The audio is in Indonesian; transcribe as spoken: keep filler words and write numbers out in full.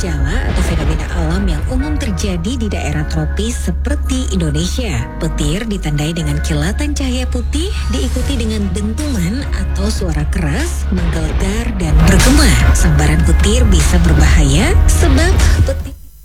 gejala atau fenomena alam yang umum terjadi di daerah tropis seperti Indonesia. Petir ditandai dengan kilatan cahaya putih diikuti dengan dentuman atau suara keras, menggelegar dan bergema. Sambaran petir bisa berbahaya sebab petir